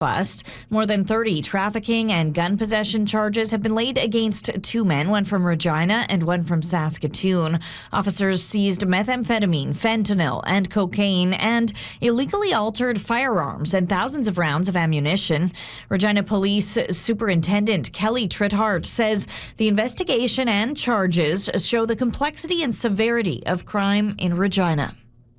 bust. More than 30 trafficking and gun possession charges have been laid against 2 men, one from Regina and one from Saskatoon. Officers seized methamphetamine, fentanyl, and cocaine, and illegally altered firearms and thousands of rounds of ammunition. Regina Police Superintendent Kelly Trithart says the investigation and charges show the complexity and severity of crime in Regina.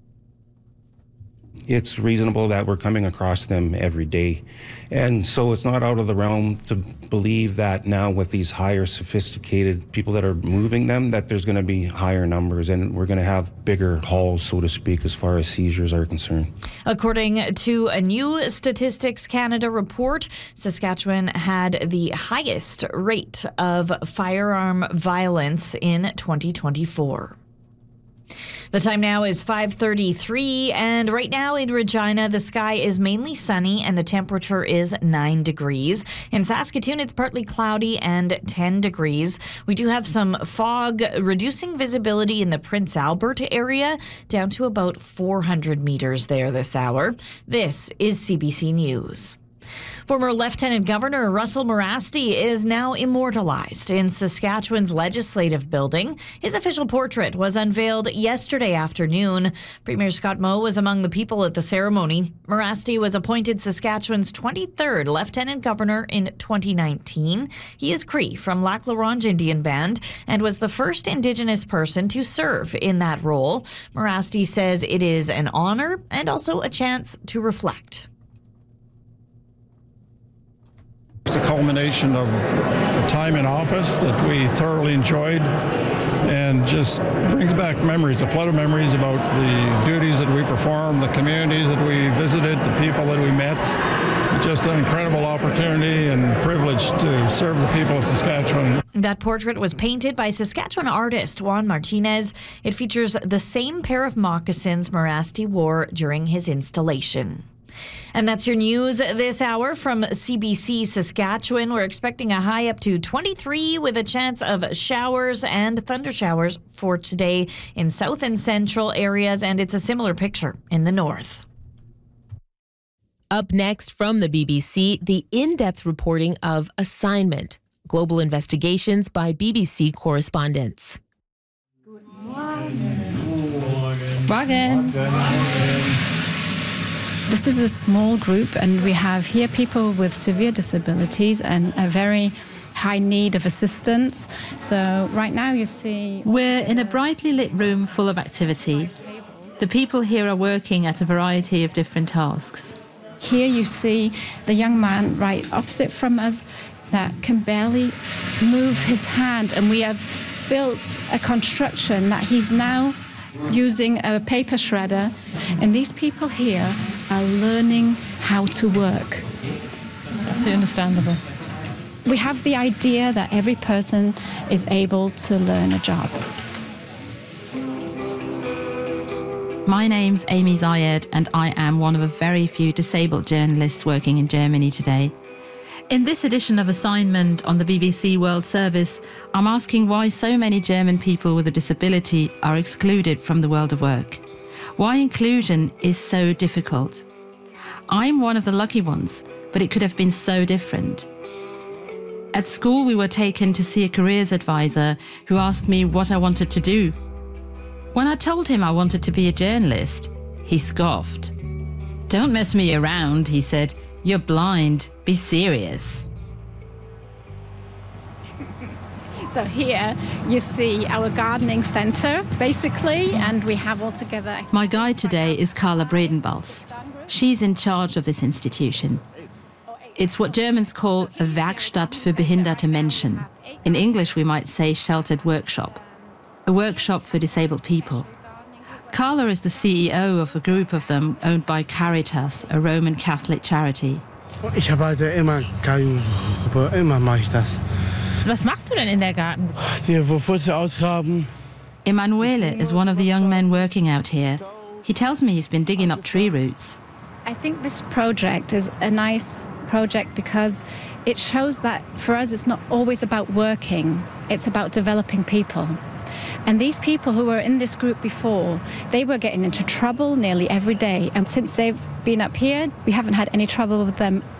It's reasonable that we're coming across them every day. And so it's not out of the realm to believe that now with these higher sophisticated people that are moving them, that there's going to be higher numbers and we're going to have bigger hauls, so to speak, as far as seizures are concerned. According to a new Statistics Canada report, Saskatchewan had the highest rate of firearm violence in 2024. The time now is 5:33, and right now in Regina, the sky is mainly sunny and the temperature is 9 degrees. In Saskatoon, it's partly cloudy and 10 degrees. We do have some fog, reducing visibility in the Prince Albert area down to about 400 meters there this hour. This is CBC News. Former Lieutenant Governor Russell Morasti is now immortalized in Saskatchewan's Legislative Building. His official portrait was unveiled yesterday afternoon. Premier Scott Moe was among the people at the ceremony. Morasti was appointed Saskatchewan's 23rd Lieutenant Governor in 2019. He is Cree from Lac La Ronge Indian Band and was the first Indigenous person to serve in that role. Morasti says it is an honor and also a chance to reflect. It's a culmination of a time in office that we thoroughly enjoyed and just brings back memories, a flood of memories about the duties that we performed, the communities that we visited, the people that we met. Just an incredible opportunity and privilege to serve the people of Saskatchewan. That portrait was painted by Saskatchewan artist Juan Martinez. It features the same pair of moccasins Morasti wore during his installation. And that's your news this hour from CBC Saskatchewan. We're expecting a high up to 23 with a chance of showers and thunder showers for today in south and central areas, and it's a similar picture in the north. Up next from the BBC, the in-depth reporting of Assignment, global investigations by BBC correspondents. Good morning. Morgen. This is a small group, and we have here people with severe disabilities and a very high need of assistance. So right now you see... We're in a brightly lit room full of activity. The people here are working at a variety of different tasks. Here you see the young man right opposite from us that can barely move his hand, and we have built a construction that he's now using a paper shredder, and these people here are learning how to work. Absolutely understandable. We have the idea that every person is able to learn a job. My name's Amy Zayed, and I am one of a very few disabled journalists working in Germany today. In this edition of Assignment on the BBC World Service, I'm asking why so many German people with a disability are excluded from the world of work. Why inclusion is so difficult. I'm one of the lucky ones, but it could have been so different. At school, we were taken to see a careers advisor who asked me what I wanted to do. When I told him I wanted to be a journalist, he scoffed. "Don't mess me around," he said. "You're blind. Be serious." So here you see our gardening centre, basically, and we have all together... My guide today is Carla Bredenbals. She's in charge of this institution. It's what Germans call a Werkstatt für behinderte Menschen. In English, we might say sheltered workshop. A workshop for disabled people. Carla is the CEO of a group of them owned by Caritas, a Roman Catholic charity. Ich arbeite immer Gartengruppe, immer mache ich das. Was machst du denn in der Gartengruppe? Die Wurzel ausgraben. Emanuele is one of the young men working out here. He tells me he's been digging up tree roots. I think this project is a nice project because it shows that for us it's not always about working, it's about developing people. And these people who were in this group before, they were getting into trouble nearly every day. And since they've been up here, we haven't had any trouble with them